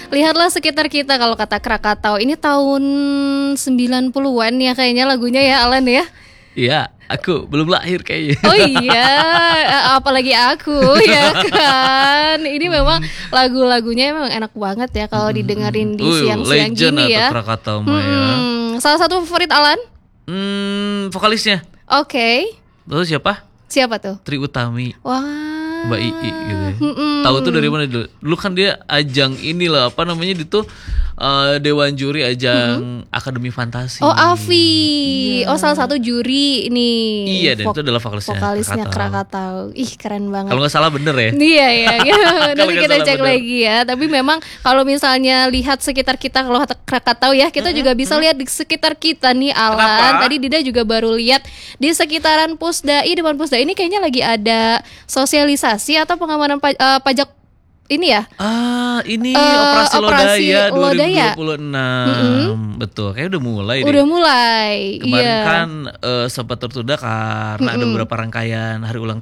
lihatlah sekitar kita. Kalau kata Krakatau, ini tahun 90-an ya kayaknya lagunya ya Alan ya. Iya, aku belum lahir kayaknya. Oh iya, apalagi aku ya kan. Ini memang lagu-lagunya memang enak banget ya kalau didengerin di siang-siang gini ya. Krakatau mah ya. Salah satu favorit Alan? Vokalisnya. Oke. Terus siapa? Siapa tuh? Trie Utami. Wah. Mbak Ii gitu ya. Tahu tuh dari mana dulu? Dulu kan dia ajang inilah apa namanya itu Dewan Juri ajang Akademi Fantasi. Oh, Avi. Iya. Oh, salah satu juri nih. Iya, dan itu adalah vokalisnya Krakatau. Ih, keren banget. Kalau nggak salah bener ya. Iya ya. Nanti kita cek bener. lagi ya. Tapi memang kalau misalnya lihat sekitar kita, kalau Krakatau ya, kita juga bisa lihat di sekitar kita nih Alan. Kenapa? Tadi Dida juga baru lihat di sekitaran Pusdai, depan Pusdai ini kayaknya lagi ada sosialisasi atau pengamanan pajak ini ya. Ini Operasi operasi Lodaya. Lodaya 2026. Betul, kayak udah mulai deh. Udah mulai. Kemarin Iya. kan sempat tertunda karena ada beberapa rangkaian hari ulang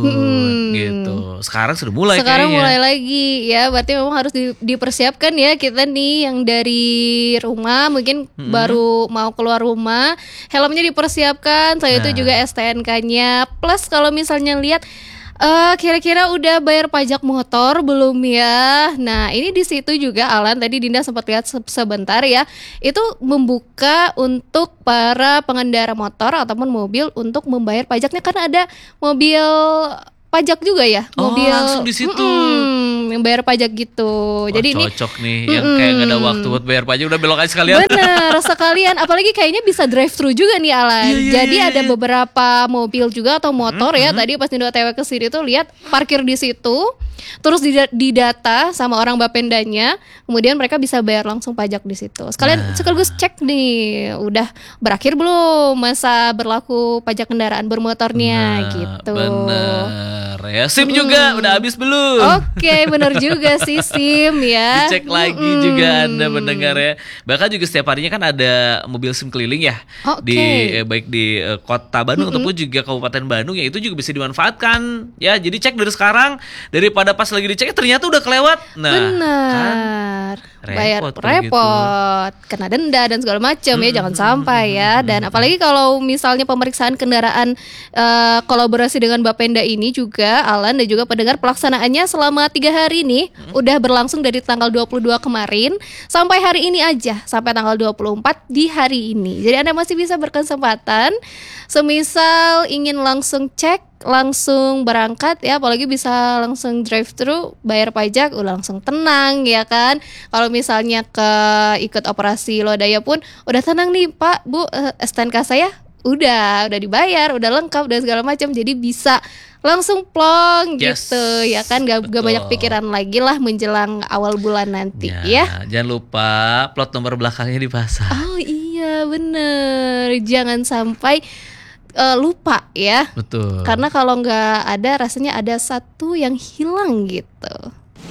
tahun gitu. Sekarang sudah mulai Sekarang kayaknya. mulai lagi ya, berarti memang harus dipersiapkan ya kita nih yang dari rumah mungkin baru mau keluar rumah, helmnya dipersiapkan, selain itu juga STNK-nya. Plus kalau misalnya lihat kira-kira udah bayar pajak motor belum ya? Nah ini di situ juga Alan, tadi Dinda sempat lihat sebentar ya, itu membuka untuk para pengendara motor ataupun mobil untuk membayar pajaknya, karena ada mobil pajak juga ya, mobil langsung di situ. yang bayar pajak gitu. Jadi ini cocok nih yang kayak gak ada waktu buat bayar pajak, udah belok aja sekalian. bener sekalian, apalagi kayaknya bisa drive thru juga nih Alan. Jadi ada beberapa mobil juga atau motor ya. Tadi pas Nindo TW ke sini tuh lihat parkir di situ, terus didata sama orang Bapendanya, kemudian mereka bisa bayar langsung pajak di situ. Sekaligus cek nih, udah berakhir belum masa berlaku pajak kendaraan bermotornya gitu. Bener ya. SIM juga udah habis belum? Oke, bener juga sih SIM ya. Dicek lagi juga Anda mendengar ya. Bahkan juga setiap harinya kan ada mobil SIM keliling ya. Di baik di kota Bandung ataupun juga Kabupaten Bandung, ya itu juga bisa dimanfaatkan ya. Jadi cek dari sekarang daripada pas lagi dicek ternyata udah kelewat. Nah, benar. Kan Bayar repot kena denda dan segala macam ya, jangan sampai ya. Dan apalagi kalau misalnya pemeriksaan kendaraan kolaborasi dengan Bapenda ini juga Alan dan juga pendengar, pelaksanaannya selama 3 hari nih udah berlangsung dari tanggal 22 kemarin sampai hari ini aja, sampai tanggal 24 di hari ini. Jadi Anda masih bisa berkesempatan semisal ingin langsung cek, langsung berangkat ya, apalagi bisa langsung drive thru bayar pajak, udah langsung tenang ya kan. Kalau misalnya ikut operasi Lodaya pun udah tenang nih Pak Bu, STNK saya udah dibayar, udah lengkap dan segala macam, jadi bisa langsung plong gitu ya kan, gak banyak pikiran lagi lah menjelang awal bulan nanti ya. Jangan lupa plat nomor belakangnya dipasang. Oh iya bener, jangan sampai lupa ya. Betul. Karena kalau nggak ada rasanya ada satu yang hilang gitu.